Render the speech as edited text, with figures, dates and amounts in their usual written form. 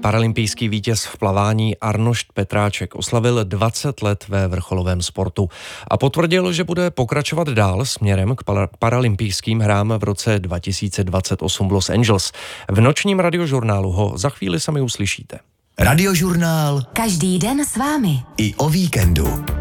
Paralympijský vítěz v plavání Arnošt Petráček oslavil 20 let ve vrcholovém sportu a potvrdil, že bude pokračovat dál směrem k paralympijským hrám v roce 2028 v Los Angeles. V nočním radiožurnálu ho za chvíli sami uslyšíte. Radiožurnál. Každý den s vámi. I o víkendu.